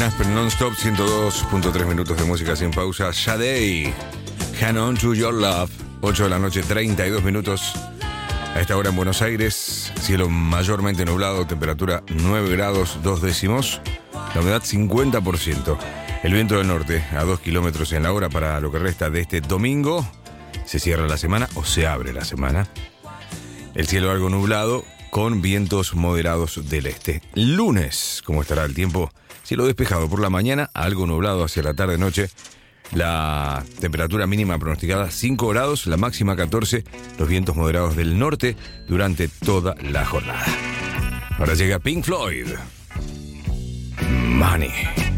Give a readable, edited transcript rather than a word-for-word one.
En Aspen Non-Stop, 102.3 minutos de música sin pausa. Sade, Hang On To Your Love. 8 de la noche, 32 minutos. A esta hora en Buenos Aires, cielo mayormente nublado, temperatura 9 grados 2 décimos, la humedad 50%. El viento del norte a 2 kilómetros en la hora para lo que resta de este domingo. Se cierra la semana o se abre la semana. El cielo algo nublado con vientos moderados del este. Lunes, ¿cómo estará el tiempo? Cielo despejado por la mañana, algo nublado hacia la tarde-noche. La temperatura mínima pronosticada 5 grados, la máxima 14, los vientos moderados del norte durante toda la jornada. Ahora llega Pink Floyd. Money.